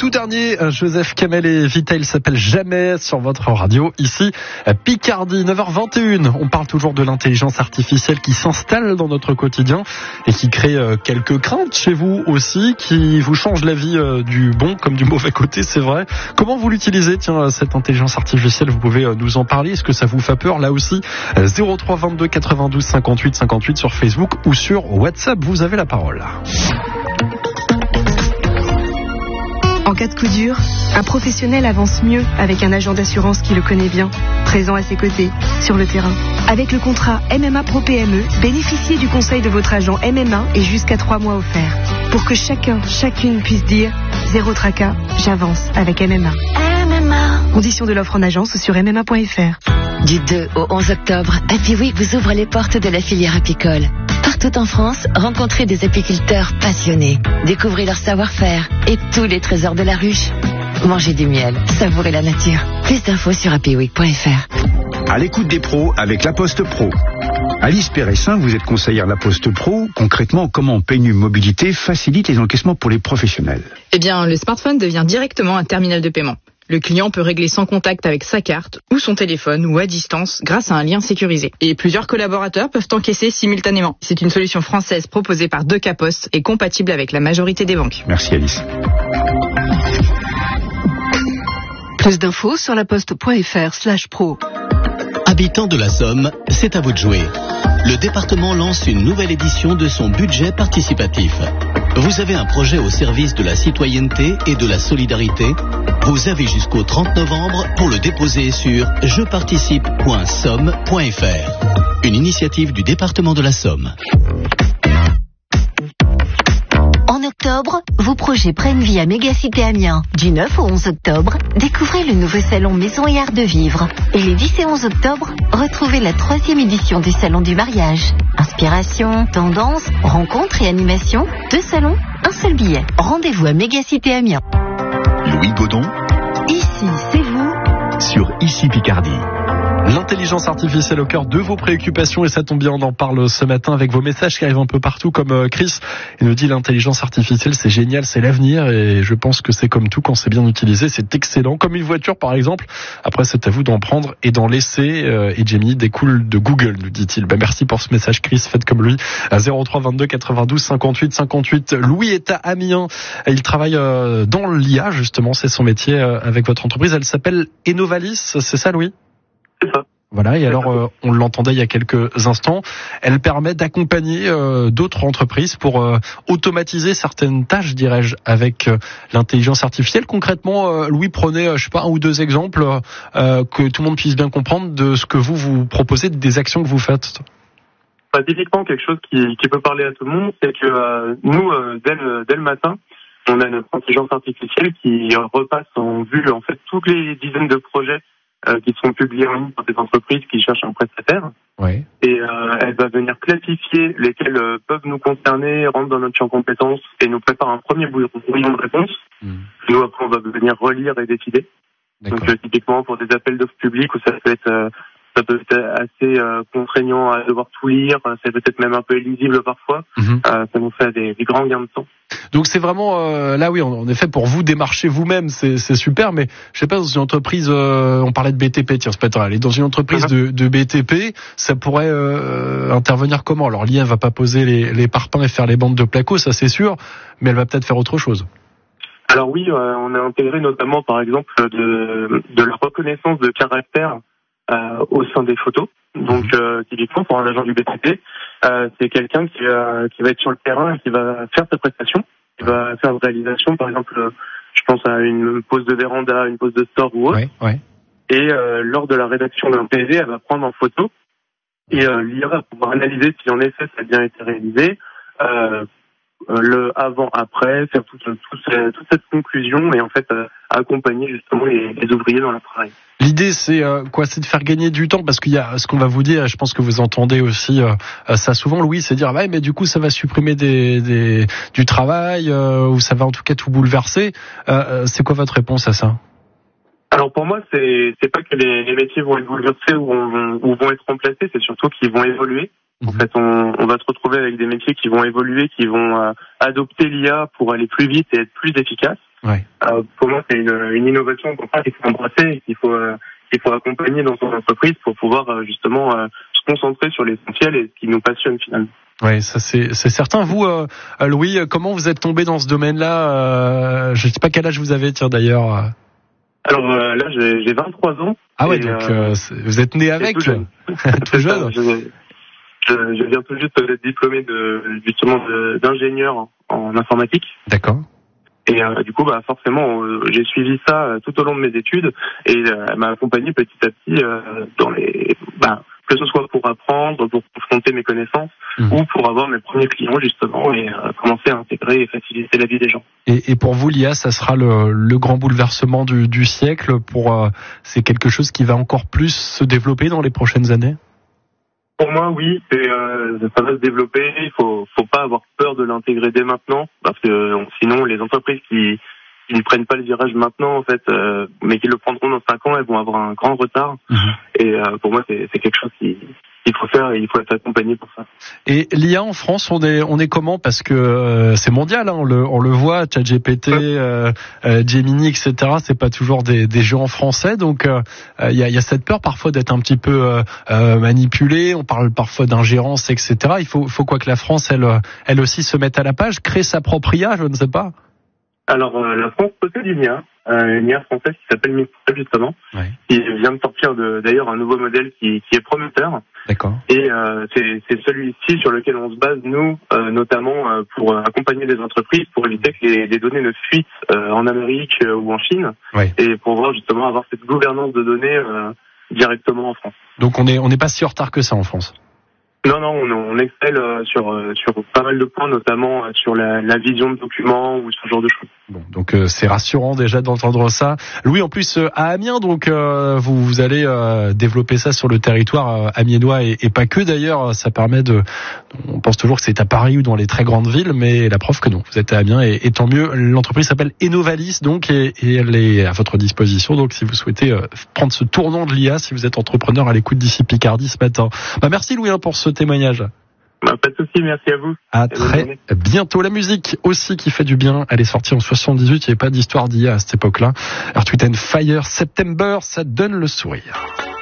tout dernier, Joseph Kamel et Vita, il s'appelle Jamais sur votre radio, ici Picardie, 9h21. On parle toujours de l'intelligence artificielle qui s'installe dans notre quotidien et qui crée quelques craintes chez vous aussi, qui vous change la vie du bon comme du mauvais côté, c'est vrai. Comment vous l'utilisez, tiens, cette intelligence artificielle? Vous pouvez nous en parler. Est-ce que ça vous fait peur? Là aussi, 03 22 92 58 58 sur Facebook ou sur WhatsApp. Vous avez la parole. En cas de coup dur, un professionnel avance mieux avec un agent d'assurance qui le connaît bien, présent à ses côtés, sur le terrain. Avec le contrat MMA Pro PME, bénéficiez du conseil de votre agent MMA et jusqu'à 3 mois offerts. Pour que chacune puisse dire « Zéro tracas, j'avance avec MMA ». Conditions de l'offre en agence ou sur mma.fr. Du 2 au 11 octobre, Happy Week vous ouvre les portes de la filière apicole. Partout en France, rencontrez des apiculteurs passionnés. Découvrez leur savoir-faire et tous les trésors de la ruche. Mangez du miel, savourez la nature. Plus d'infos sur happyweek.fr. À l'écoute des pros avec La Poste Pro. Alice Péressin, vous êtes conseillère La Poste Pro. Concrètement, comment PNU Mobilité facilite les encaissements pour les professionnels? Eh bien, le smartphone devient directement un terminal de paiement. Le client peut régler sans contact avec sa carte ou son téléphone ou à distance grâce à un lien sécurisé. Et plusieurs collaborateurs peuvent encaisser simultanément. C'est une solution française proposée par Deca Post et compatible avec la majorité des banques. Merci Alice. Plus d'infos sur laposte.fr/pro. Habitants de la Somme, c'est à vous de jouer. Le département lance une nouvelle édition de son budget participatif. Vous avez un projet au service de la citoyenneté et de la solidarité? Vous avez jusqu'au 30 novembre pour le déposer sur jeparticipe.somme.fr. Une initiative du département de la Somme. En octobre, vos projets prennent vie à Mégacité Amiens. Du 9 au 11 octobre, découvrez le nouveau salon Maison et Art de Vivre. Et les 10 et 11 octobre, retrouvez la 3e édition du Salon du Mariage. Inspiration, tendance, rencontres et animation, 2 salons, un seul billet. Rendez-vous à Mégacité Amiens. Louis Godon. Ici, c'est vous. Sur Ici Picardie. L'intelligence artificielle au cœur de vos préoccupations, et ça tombe bien, on en parle ce matin avec vos messages qui arrivent un peu partout, comme Chris, il nous dit l'intelligence artificielle c'est génial, c'est l'avenir, et je pense que c'est comme tout, quand c'est bien utilisé, c'est excellent, comme une voiture par exemple. Après c'est à vous d'en prendre et d'en laisser, et Jamie découle de Google, nous dit-il. Merci pour ce message Chris, faites comme lui, à 03 22 92 58 58. Louis est à Amiens, il travaille dans l'IA justement, c'est son métier avec votre entreprise, elle s'appelle Enovalis, c'est ça Louis? C'est ça. Voilà, et alors on l'entendait il y a quelques instants, elle permet d'accompagner d'autres entreprises pour automatiser certaines tâches, dirais-je, avec l'intelligence artificielle. Concrètement, Louis, prenez, je sais pas, un ou deux exemples que tout le monde puisse bien comprendre de ce que vous proposez, des actions que vous faites. Typiquement, quelque chose qui peut parler à tout le monde, c'est que nous, dès le matin, on a notre intelligence artificielle qui repasse en vue en fait toutes les dizaines de projets qui sont publiés en ligne par des entreprises qui cherchent un prestataire. Oui. Et elle va venir classifier lesquels peuvent nous concerner, rentrent dans notre champ de compétences et nous prépare un premier bouillon de réponses. Nous, après, on va venir relire et décider. D'accord. Donc, typiquement, pour des appels d'offres publics où ça peut être assez contraignant à devoir tout lire, ça peut être même un peu illisible parfois. Ça nous fait des grands gains de temps. Donc c'est vraiment là oui, en effet, pour vous démarcher vous-même, c'est super, mais je sais pas, dans une entreprise, on parlait de BTP, tiens, c'est pas aller dans une entreprise de BTP, ça pourrait intervenir comment? Alors l'IA va pas poser les parpaings et faire les bandes de placo, ça c'est sûr, mais elle va peut-être faire autre chose. Alors oui, on a intégré notamment par exemple de la reconnaissance de caractère au sein des photos. Donc typiquement pour un agent du BTP, c'est quelqu'un qui va être sur le terrain et qui va faire sa prestation, qui va faire une réalisation, par exemple, je pense à une pose de véranda, une pose de store ou autre. Ouais. Et lors de la rédaction d'un PV, elle va prendre en photo et l'IA va pouvoir analyser si en effet ça a bien été réalisé, le avant-après, faire toute cette conclusion et en fait accompagner justement les ouvriers dans leur travail. L'idée c'est quoi? C'est de faire gagner du temps, parce qu'il y a ce qu'on va vous dire, je pense que vous entendez aussi ça souvent, Louis, c'est dire mais du coup ça va supprimer du travail ou ça va en tout cas tout bouleverser. C'est quoi votre réponse à ça? Alors pour moi, c'est pas que les métiers vont être bouleversés ou vont être remplacés, c'est surtout qu'ils vont évoluer. En fait, on va se retrouver avec des métiers qui vont évoluer, qui vont adopter l'IA pour aller plus vite et être plus efficaces. Ouais. Pour moi, c'est une innovation comme ça qu'il faut embrasser et qu'il faut accompagner dans son entreprise pour pouvoir justement se concentrer sur l'essentiel et ce qui nous passionne finalement. Oui, ça c'est certain. Vous, Louis, comment vous êtes tombé dans ce domaine-là Je ne sais pas quel âge vous avez, tiens d'ailleurs. Alors là, j'ai 23 ans. Ah ouais, donc vous êtes né avec, tout jeune. tout jeune. Je viens tout juste d'être diplômé d'ingénieur en informatique. D'accord. Et du coup, forcément, j'ai suivi ça tout au long de mes études et elle m'a accompagné petit à petit dans que ce soit pour apprendre, pour confronter mes connaissances ou pour avoir mes premiers clients justement et commencer à intégrer et faciliter la vie des gens. Et pour vous, l'IA, ça sera le grand bouleversement du siècle. C'est quelque chose qui va encore plus se développer dans les prochaines années. Pour moi, oui, ça va se développer. Il faut pas avoir peur de l'intégrer dès maintenant, parce que sinon, les entreprises qui ne prennent pas le virage maintenant, en fait, mais qui le prendront dans 5 ans, elles vont avoir un grand retard. Et pour moi, c'est quelque chose qu'il faut faire et il faut être accompagné pour ça. Et l'IA en France, on est comment? Parce que c'est mondial, hein, on le voit, ChatGPT, Gemini, etc. C'est pas toujours des jeux en français, donc il y a cette peur parfois d'être un petit peu manipulé. On parle parfois d'ingérence, etc. Il faut quoi que la France, elle aussi se mette à la page, crée sa propre IA, je ne sais pas. Alors la France possède une IA française qui s'appelle Mistral justement, qui vient de sortir d'ailleurs un nouveau modèle qui est prometteur. D'accord. Et c'est celui-ci sur lequel on se base nous, notamment pour accompagner les entreprises, pour éviter que les données ne fuitent en Amérique ou en Chine, et pour pouvoir justement avoir cette gouvernance de données directement en France. Donc on n'est pas si en retard que ça en France. Non, on excelle sur pas mal de points, notamment sur la vision de documents ou ce genre de choses. Bon, donc c'est rassurant déjà d'entendre ça. Louis, en plus à Amiens, donc vous allez développer ça sur le territoire amiénois et pas que d'ailleurs. Ça permet on pense toujours que c'est à Paris ou dans les très grandes villes, mais la preuve que non, vous êtes à Amiens et tant mieux. L'entreprise s'appelle Enovalis donc et elle est à votre disposition. Donc si vous souhaitez prendre ce tournant de l'IA, si vous êtes entrepreneur à l'écoute d'ici Picardie ce matin. Merci Louis pour ce témoignage. Pas de souci, merci à vous. À très bientôt. La musique aussi qui fait du bien. Elle est sortie en 78. Il n'y avait pas d'histoire d'IA à cette époque-là. Earth, Wind & Fire, September, ça donne le sourire.